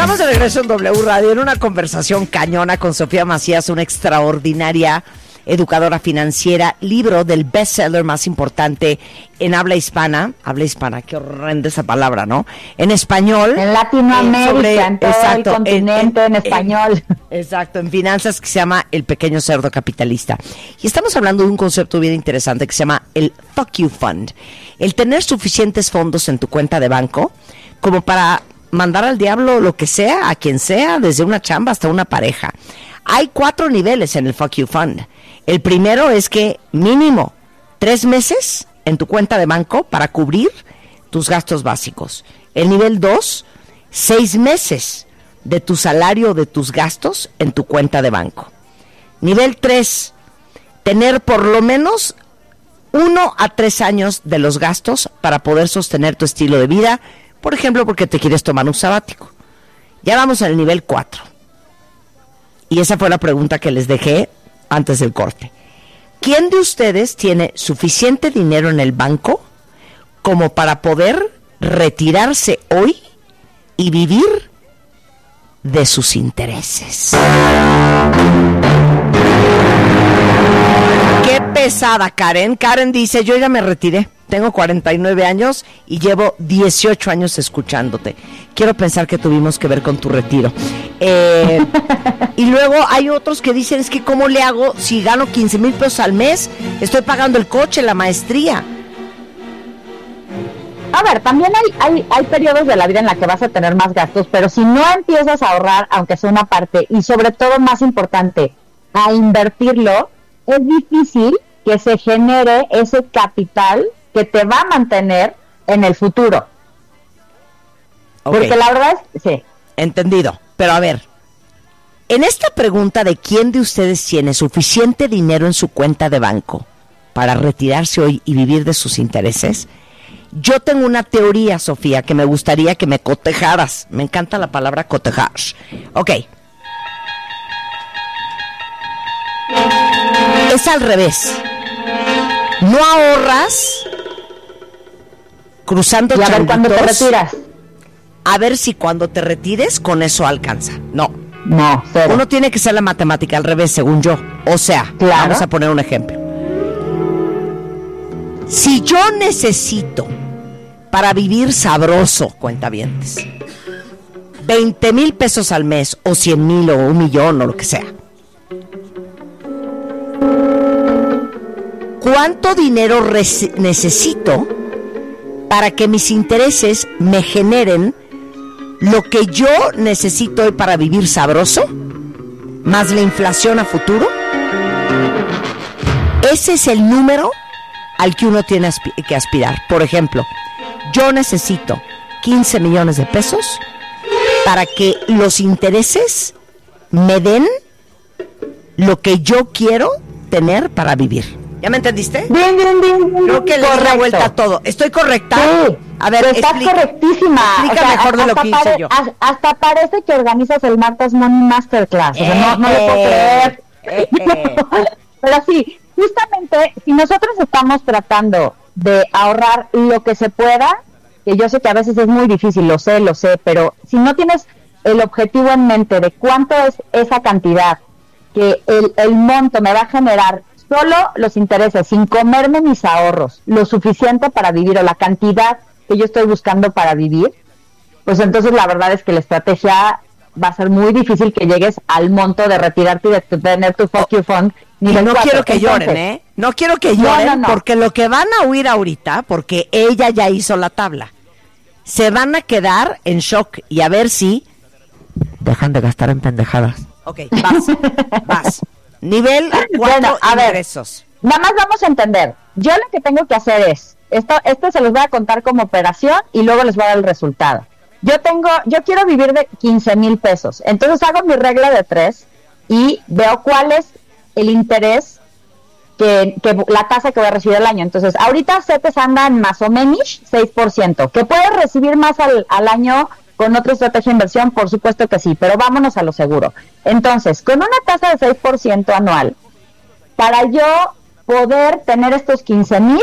Estamos de regreso en W Radio en una conversación cañona con Sofía Macías, una extraordinaria educadora financiera, libro del bestseller más importante en habla hispana, qué horrenda esa palabra, ¿no? En español. En Latinoamérica, en todo el continente, en español. Exacto, en finanzas, que se llama El Pequeño Cerdo Capitalista. Y estamos hablando de un concepto bien interesante que se llama el Fuck You Fund. El tener suficientes fondos en tu cuenta de banco como para mandar al diablo lo que sea, a quien sea, desde una chamba hasta una pareja. Hay 4 niveles en el Fuck You Fund. El primero es que mínimo 3 meses en tu cuenta de banco para cubrir tus gastos básicos. El nivel 2, 6 meses de tu salario o de tus gastos en tu cuenta de banco. Nivel 3, tener por lo menos 1 a 3 años de los gastos para poder sostener tu estilo de vida, por ejemplo, porque te quieres tomar un sabático. Ya vamos al nivel 4. Y esa fue la pregunta que les dejé antes del corte. ¿Quién de ustedes tiene suficiente dinero en el banco como para poder retirarse hoy y vivir de sus intereses? Qué pesada, Karen. Karen dice, yo ya me retiré. Tengo 49 años y llevo 18 años escuchándote. Quiero pensar que tuvimos que ver con tu retiro. Y luego hay otros que dicen, es que ¿cómo le hago si gano 15,000 pesos al mes? Estoy pagando el coche, la maestría. A ver, también hay periodos de la vida en la que vas a tener más gastos, pero si no empiezas a ahorrar, aunque sea una parte, y sobre todo, más importante, a invertirlo, es difícil que se genere ese capital que te va a mantener en el futuro. Okay. Porque la verdad es, sí. Entendido. Pero a ver, en esta pregunta de quién de ustedes tiene suficiente dinero en su cuenta de banco para retirarse hoy y vivir de sus intereses, yo tengo una teoría, Sofía, que me gustaría que me cotejaras. Me encanta la palabra cotejar. Ok. Es al revés. No ahorras cruzando changuitos. Y a ver cuándo te retiras. A ver si cuando te retires con eso alcanza. No, cero. Uno tiene que ser la matemática al revés, según yo. O sea, claro. Vamos a poner un ejemplo. Si yo necesito para vivir sabroso, cuentavientes, 20,000 pesos al mes, o 100,000, o 1,000,000, o lo que sea, ¿cuánto dinero necesito para que mis intereses me generen lo que yo necesito hoy para vivir sabroso, más la inflación a futuro? Ese es el número al que uno tiene que aspirar. Por ejemplo, yo necesito 15 millones de pesos para que los intereses me den lo que yo quiero tener para vivir. ¿Ya me entendiste? Bien. Creo que le di la vuelta a todo. ¿Estoy correcta? Sí. A ver, estás correctísima. Explica mejor de lo que hice yo. Hasta parece que organizas el Martas Money Masterclass. O sea, no lo puedo creer. Pero sí, justamente, si nosotros estamos tratando de ahorrar lo que se pueda, que yo sé que a veces es muy difícil, lo sé, pero si no tienes el objetivo en mente de cuánto es esa cantidad, que el monto me va a generar solo los intereses, sin comerme mis ahorros, lo suficiente para vivir, o la cantidad que yo estoy buscando para vivir, pues entonces la verdad es que la estrategia va a ser muy difícil que llegues al monto de retirarte y de tener tu fuck you fund. No quiero que lloren, No quiero que lloren, no. Porque lo que van a oír ahorita, porque ella ya hizo la tabla, se van a quedar en shock y a ver si dejan de gastar en pendejadas. Ok, vas. Nivel 4, ingresos. Nada más vamos a entender. Yo lo que tengo que hacer es, esto se los voy a contar como operación y luego les voy a dar el resultado. Yo quiero vivir de 15,000 pesos. Entonces hago mi regla de 3 y veo cuál es el interés que la tasa que voy a recibir al año. Entonces, ahorita CETES andan más o menos 6%. ¿Que puedes recibir más al año con otra estrategia de inversión? Por supuesto que sí, pero vámonos a lo seguro. Entonces, con una tasa de 6% anual, para yo poder tener estos 15,000,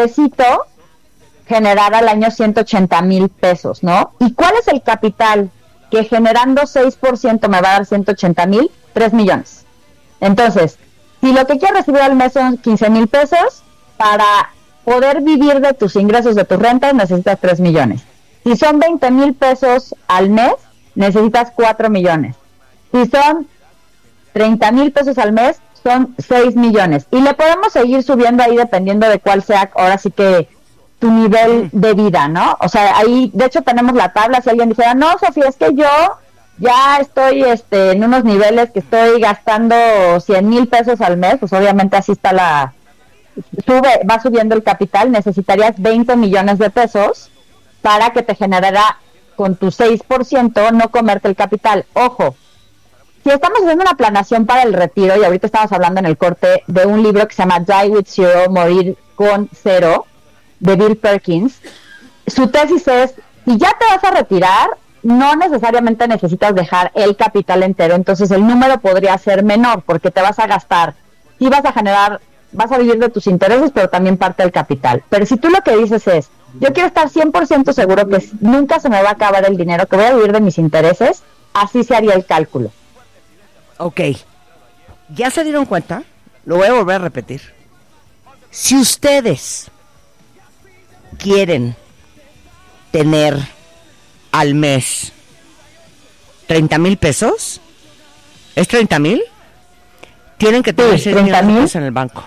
necesito generar al año 180,000 pesos, ¿no? ¿Y cuál es el capital que generando 6% me va a dar 180,000, 3 millones. Entonces, si lo que quiero recibir al mes son 15,000 pesos, para poder vivir de tus ingresos, de tus rentas, necesitas 3 millones. Si son 20,000 pesos al mes, necesitas 4 millones. Si son 30,000 pesos al mes, son 6 millones. Y le podemos seguir subiendo ahí dependiendo de cuál sea, ahora sí que tu nivel de vida, ¿no? O sea, ahí, de hecho, tenemos la tabla. Si alguien dijera, no, Sofía, es que yo ya estoy en unos niveles que estoy gastando 100,000 pesos al mes, pues obviamente así está va subiendo el capital, necesitarías 20 millones de pesos para que te generara con tu 6% no comerte el capital. Ojo, si estamos haciendo una planeación para el retiro, y ahorita estamos hablando en el corte de un libro que se llama Die with Zero, Morir con Cero, de Bill Perkins, su tesis es, si ya te vas a retirar, no necesariamente necesitas dejar el capital entero, entonces el número podría ser menor, porque te vas a gastar, y vas a vivir de tus intereses, pero también parte del capital. Pero si tú lo que dices es, yo quiero estar 100% seguro que nunca se me va a acabar el dinero, que voy a vivir de mis intereses, así se haría el cálculo. Ok, ¿ya se dieron cuenta? Lo voy a volver a repetir. Si ustedes quieren tener al mes 30,000 pesos, ¿es 30,000? Tienen que tener 6 millones de pesos en el banco.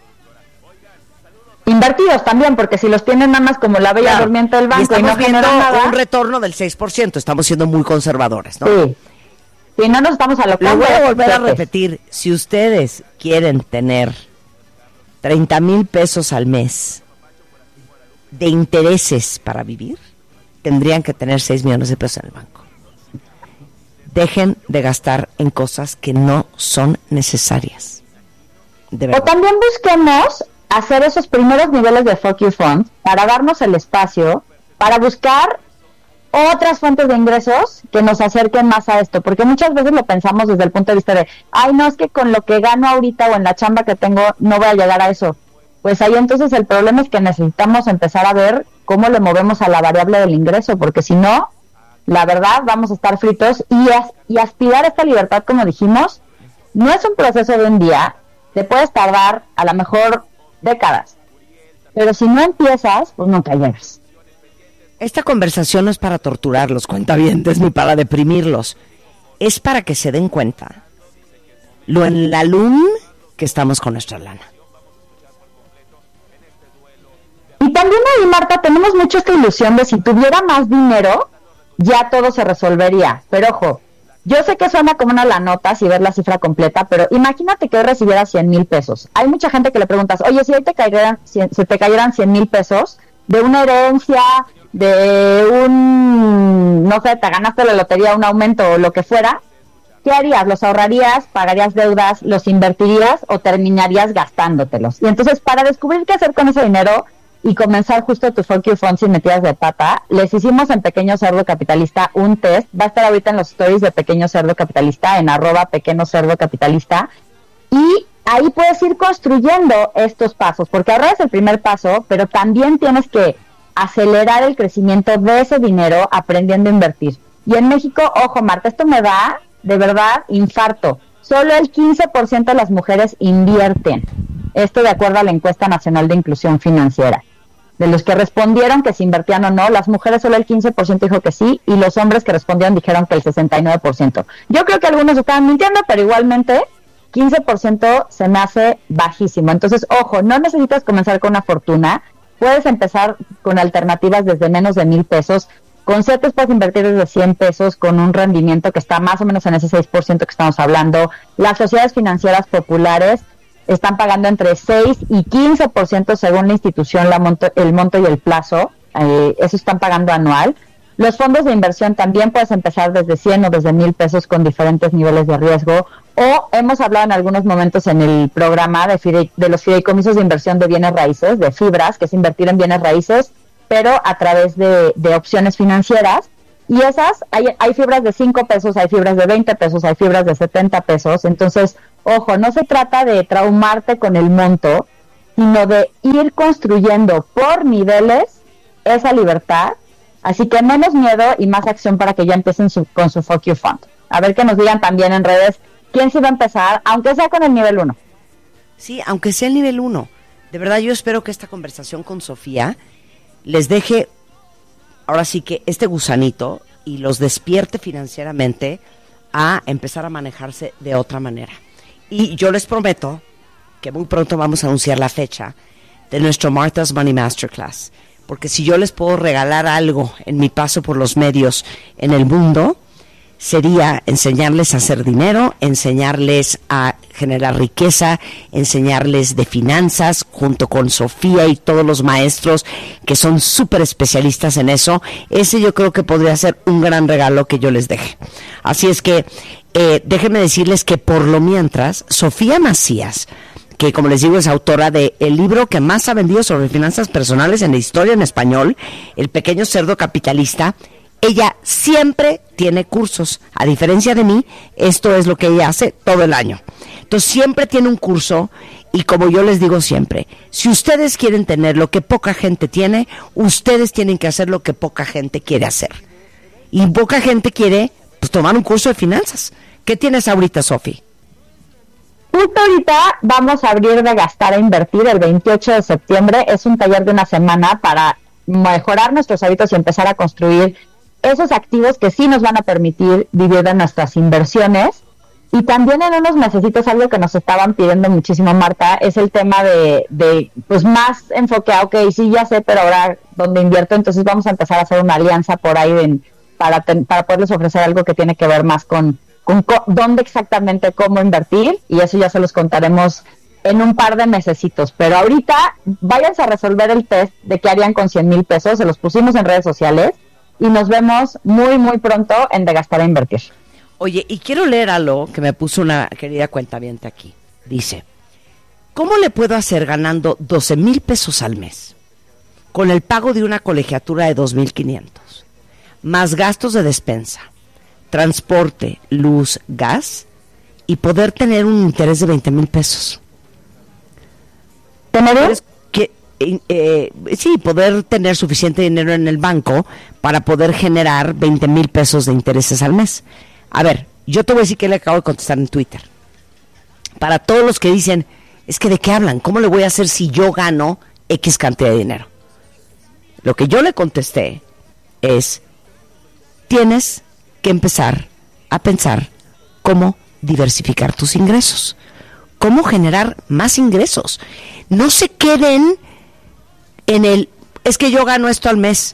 Invertidos también, porque si los tienen nada más como la bella durmiente del banco y no generan nada, un retorno del 6%, estamos siendo muy conservadores, ¿no? Sí. Si no nos estamos alocando. Lo voy a volver a repetir. Si ustedes quieren tener 30,000 pesos al mes de intereses para vivir, tendrían que tener 6 millones de pesos en el banco. Dejen de gastar en cosas que no son necesarias. De verdad. O también busquemos hacer esos primeros niveles de Fuck You Fund para darnos el espacio para buscar otras fuentes de ingresos que nos acerquen más a esto, porque muchas veces lo pensamos desde el punto de vista de, ay, no, es que con lo que gano ahorita o en la chamba que tengo no voy a llegar a eso. Pues ahí entonces el problema es que necesitamos empezar a ver cómo le movemos a la variable del ingreso, porque si no, la verdad, vamos a estar fritos y aspirar a esta libertad, como dijimos, no es un proceso de un día, te puedes tardar a lo mejor décadas, pero si no empiezas, pues nunca llegas. Esta conversación no es para torturarlos, cuentavientes, ni para deprimirlos. Es para que se den cuenta lo en la luna que estamos con nuestra lana. Y también ahí, Marta, tenemos mucho esta ilusión de si tuviera más dinero, ya todo se resolvería. Pero ojo, yo sé que suena como una lanota si ves la cifra completa, pero imagínate que hoy recibieras 100,000 pesos. Hay mucha gente que le preguntas, oye, si hoy se te cayeran 100,000 pesos de una herencia, de no sé, te ganaste la lotería, un aumento o lo que fuera, ¿qué harías? ¿Los ahorrarías, pagarías deudas, los invertirías o terminarías gastándotelos? Y entonces, para descubrir qué hacer con ese dinero y comenzar justo tu Fuck You Fund sin metidas de pata, les hicimos en Pequeño Cerdo Capitalista un test, va a estar ahorita en los stories de Pequeño Cerdo Capitalista, en @Pequeño Cerdo Capitalista, y ahí puedes ir construyendo estos pasos, porque ahorrar es el primer paso, pero también tienes que acelerar el crecimiento de ese dinero aprendiendo a invertir. Y en México, ojo, Marta, esto me da, de verdad, infarto. Solo el 15% de las mujeres invierten. Esto de acuerdo a la encuesta nacional de inclusión financiera. De los que respondieron que si invertían o no, las mujeres solo el 15% dijo que sí, y los hombres que respondieron dijeron que el 69%. Yo creo que algunos estaban mintiendo, pero igualmente 15% se me hace bajísimo. Entonces, ojo, no necesitas comenzar con una fortuna. Puedes empezar con alternativas desde menos de 1,000 pesos. Con CETES puedes invertir desde 100 pesos con un rendimiento que está más o menos en ese 6% que estamos hablando. Las sociedades financieras populares están pagando entre 6 y 15% según la institución, el monto y el plazo. Eso están pagando anual. Los fondos de inversión también puedes empezar desde 100 o desde 1,000 pesos con diferentes niveles de riesgo. O hemos hablado en algunos momentos en el programa de los fideicomisos de inversión de bienes raíces, de fibras, que es invertir en bienes raíces, pero a través de opciones financieras. Y esas, hay fibras de 5 pesos, hay fibras de 20 pesos, hay fibras de 70 pesos. Entonces, ojo, no se trata de traumarte con el monto, sino de ir construyendo por niveles esa libertad Así que menos miedo y más acción para que ya empiecen con su Fuck You Fund. A ver que nos digan también en redes quién sí va a empezar, aunque sea con el nivel 1. Sí, aunque sea el nivel 1. De verdad, yo espero que esta conversación con Sofía les deje, ahora sí que este gusanito, y los despierte financieramente a empezar a manejarse de otra manera. Y yo les prometo que muy pronto vamos a anunciar la fecha de nuestro Martha's Money Masterclass. Porque si yo les puedo regalar algo en mi paso por los medios en el mundo, sería enseñarles a hacer dinero, enseñarles a generar riqueza, enseñarles de finanzas, junto con Sofía y todos los maestros que son súper especialistas en eso. Ese yo creo que podría ser un gran regalo que yo les deje. Así es que déjenme decirles que por lo mientras, Sofía Macías, que como les digo es autora de el libro que más ha vendido sobre finanzas personales en la historia en español, El pequeño cerdo capitalista, ella siempre tiene cursos. A diferencia de mí, esto es lo que ella hace todo el año. Entonces siempre tiene un curso, y como yo les digo siempre, si ustedes quieren tener lo que poca gente tiene, ustedes tienen que hacer lo que poca gente quiere hacer. Y poca gente quiere pues tomar un curso de finanzas. ¿Qué tienes ahorita, Sofi? Justo ahorita vamos a abrir de Gastar a Invertir el 28 de septiembre. Es un taller de una semana para mejorar nuestros hábitos y empezar a construir esos activos que sí nos van a permitir vivir de nuestras inversiones. Y también en unos mesecitos, algo que nos estaban pidiendo muchísimo, Marta, es el tema de pues más enfoque a, ok, sí, ya sé, pero ahora ¿dónde invierto? Entonces vamos a empezar a hacer una alianza por ahí para poderles ofrecer algo que tiene que ver más con dónde exactamente, cómo invertir, y eso ya se los contaremos en un par de mesecitos. Pero ahorita váyanse a resolver el test de qué harían con 100,000 pesos, se los pusimos en redes sociales, y nos vemos muy, muy pronto en De Gastar a Invertir. Oye, y quiero leer algo que me puso una querida cuentaviente aquí. Dice, ¿cómo le puedo hacer ganando 12,000 pesos al mes con el pago de una colegiatura de 2,500, más gastos de despensa, transporte, luz, gas, y poder tener un interés de 20,000 pesos? ¿Tener? Sí, poder tener suficiente dinero en el banco para poder generar 20,000 pesos de intereses al mes. A ver, yo te voy a decir que le acabo de contestar en Twitter. Para todos los que dicen, es que ¿de qué hablan? ¿Cómo le voy a hacer si yo gano X cantidad de dinero? Lo que yo le contesté es, tienes que empezar a pensar cómo diversificar tus ingresos, cómo generar más ingresos. No se queden en es que yo gano esto al mes.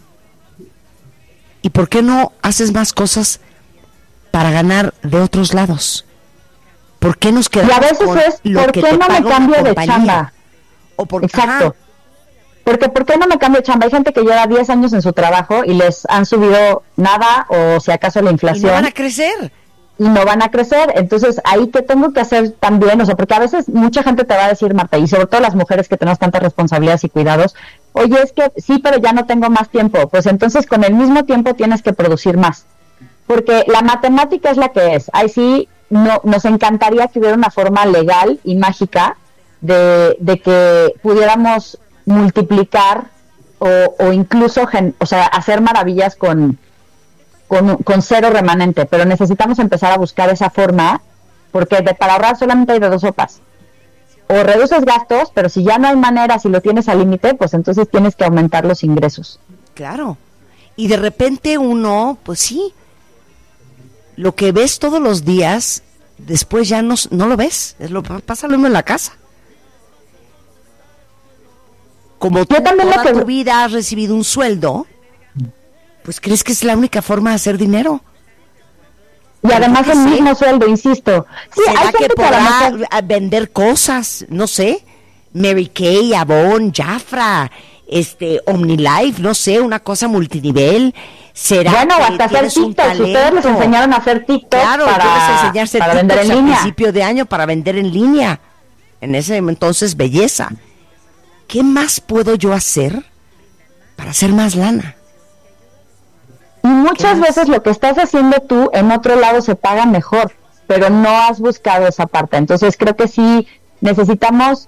¿Y por qué no haces más cosas para ganar de otros lados? ¿Por qué nos quedamos y a veces con es, lo ¿por que qué te no me paga cambio una de chamba? Exacto. Ajá. Porque ¿por qué no me cambio de chamba? Hay gente que lleva 10 años en su trabajo y les han subido nada, o si acaso la inflación. Y no van a crecer. Y no van a crecer. Entonces, ahí ¿qué tengo que hacer también? O sea, porque a veces mucha gente te va a decir, Marta, y sobre todo las mujeres que tenemos tantas responsabilidades y cuidados, oye, es que sí, pero ya no tengo más tiempo. Pues entonces con el mismo tiempo tienes que producir más. Porque la matemática es la que es. Ahí sí, no, nos encantaría que hubiera una forma legal y mágica de que pudiéramos multiplicar o incluso hacer maravillas con cero remanente, pero necesitamos empezar a buscar esa forma, porque para ahorrar solamente hay de dos sopas: o reduces gastos, pero si ya no hay manera, si lo tienes al límite, pues entonces tienes que aumentar los ingresos. Claro, y de repente uno, pues sí, lo que ves todos los días, después ya no lo ves, pasa lo mismo en la casa. Como tú toda tu vida has recibido un sueldo, pues crees que es la única forma de hacer dinero. Y además el mismo sueldo, insisto. Sí, ¿será que podrá vender cosas? No sé, Mary Kay, Avon, Jafra, OmniLife, no sé, una cosa multinivel. ¿Será bueno, hasta hacer TikTok? Ustedes les enseñaron a hacer TikTok. Claro, yo les enseñé a hacer para vender en al línea. Principio de año para vender en línea. En ese entonces, belleza. ¿Qué más puedo yo hacer para hacer más lana? Y muchas veces lo que estás haciendo tú en otro lado se paga mejor, pero no has buscado esa parte. Entonces creo que sí necesitamos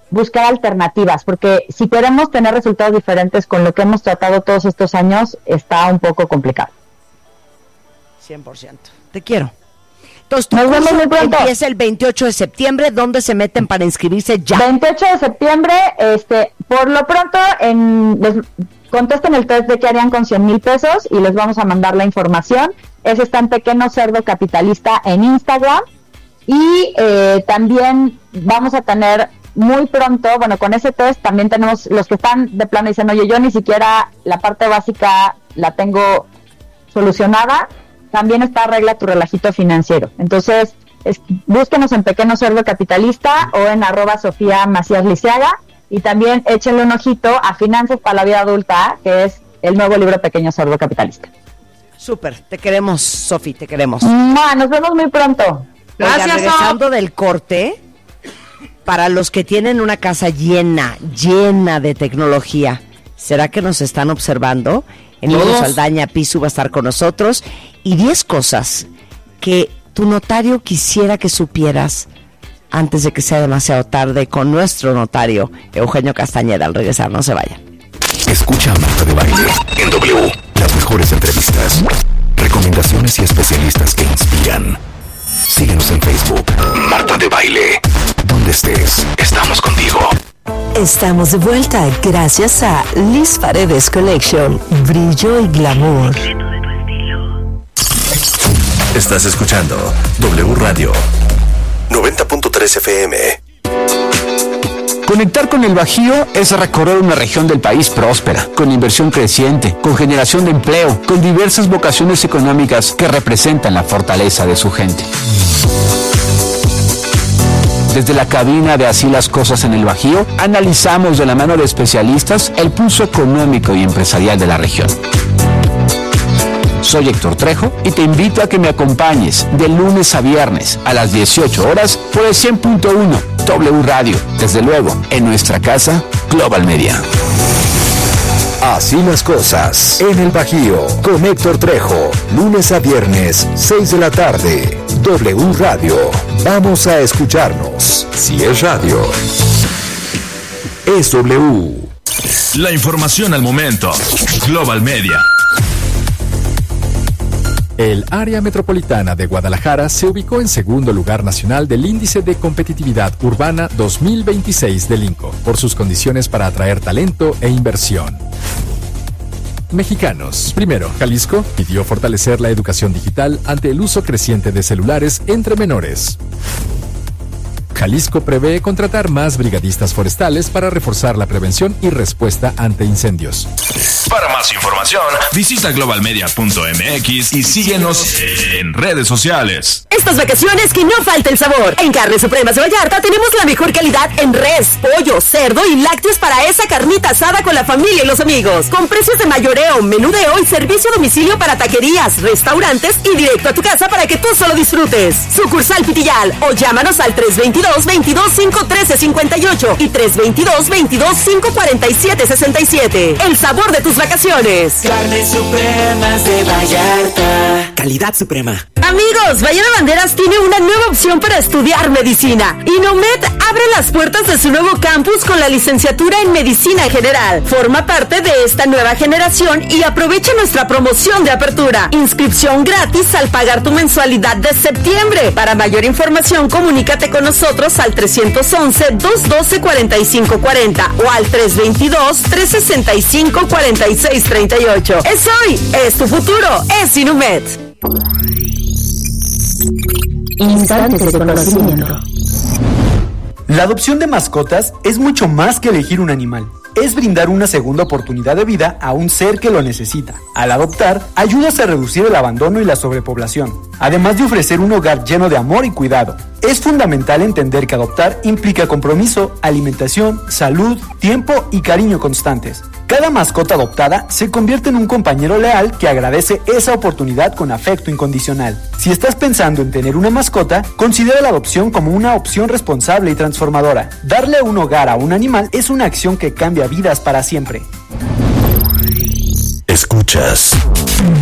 buscar alternativas, porque si queremos tener resultados diferentes con lo que hemos tratado todos estos años, está un poco complicado. 100%. Te quiero. Entonces, nos vemos muy pronto. Empieza el 28 de septiembre. ¿Dónde se meten para inscribirse ya? 28 de septiembre, por lo pronto, contesten el test de qué harían con 100,000 pesos y les vamos a mandar la información. Ese está en Pequeño Cerdo Capitalista en Instagram. Y también vamos a tener muy pronto, bueno, con ese test también tenemos los que están de plano y dicen, oye, yo ni siquiera la parte básica la tengo solucionada. También está Arregla tu relajito financiero. Entonces, búsquenos en Pequeño Cerdo Capitalista o en @Sofía Macías Liceaga, y también échenle un ojito a Finanzas para la Vida Adulta, que es el nuevo libro Pequeño Cerdo Capitalista. Súper, te queremos, Sofi, te queremos. Nos vemos muy pronto. Gracias. Regresando del corte, para los que tienen una casa llena de tecnología, ¿será que nos están observando? Emilio Saldaña Pisu va a estar con nosotros. Y 10 cosas que tu notario quisiera que supieras antes de que sea demasiado tarde, con nuestro notario Eugenio Castañeda. Al regresar, no se vayan. Escucha a Marta de Baile en W. Las mejores entrevistas, recomendaciones y especialistas que inspiran. Síguenos en Facebook. Marta de Baile. Donde estés, estamos contigo. Estamos de vuelta gracias a Liz Paredes Collection. Brillo y glamour. Estás escuchando W Radio 90.3 FM. Conectar con el Bajío es recorrer una región del país próspera, con inversión creciente, con generación de empleo, con diversas vocaciones económicas que representan la fortaleza de su gente. Desde la cabina de Así las Cosas en el Bajío, analizamos de la mano de especialistas el pulso económico y empresarial de la región. Soy Héctor Trejo y te invito a que me acompañes de lunes a viernes a las 18 horas por el 100.1 W Radio, desde luego en nuestra casa Global Media. Así las Cosas en el Bajío con Héctor Trejo, lunes a viernes 6 de la tarde. W Radio, vamos a escucharnos. Si es radio, es W. La información al momento. Global Media. El área metropolitana de Guadalajara se ubicó en segundo lugar nacional del Índice de Competitividad Urbana 2026 del INCO, por sus condiciones para atraer talento e inversión. Mexicanos. Primero, Jalisco pidió fortalecer la educación digital ante el uso creciente de celulares entre menores. Jalisco prevé contratar más brigadistas forestales para reforzar la prevención y respuesta ante incendios. Para más información, visita globalmedia.mx y síguenos en redes sociales. Estas vacaciones que no falte el sabor. En Carnes Supremas Vallarta tenemos la mejor calidad en res, pollo, cerdo y lácteos para esa carnita asada con la familia y los amigos. Con precios de mayoreo, menudeo y servicio a domicilio para taquerías, restaurantes y directo a tu casa para que tú solo disfrutes. Sucursal Pitillal o llámanos al 322-513-58 y 322-547-67. El sabor de tus vacaciones. Carnes Supremas de Vallarta. Calidad suprema. Amigos, Bahía Banderas tiene una nueva opción para estudiar medicina. Inomed abre las puertas de su nuevo campus con la licenciatura en Medicina General. Forma parte de esta nueva generación y aprovecha nuestra promoción de apertura. Inscripción gratis al pagar tu mensualidad de septiembre. Para mayor información, comunícate con nosotros al 311-212-4540 o al 322-365-4638. Es hoy, es tu futuro, es Inomed. Instantes de conocimiento. La adopción de mascotas es mucho más que elegir un animal. Es brindar una segunda oportunidad de vida a un ser que lo necesita. Al adoptar, ayudas a reducir el abandono y la sobrepoblación, además de ofrecer un hogar lleno de amor y cuidado. Es fundamental entender que adoptar implica compromiso, alimentación, salud, tiempo y cariño constantes. Cada mascota adoptada se convierte en un compañero leal que agradece esa oportunidad con afecto incondicional. Si estás pensando en tener una mascota, considera la adopción como una opción responsable y transformadora. Darle un hogar a un animal es una acción que cambia vidas para siempre. Escuchas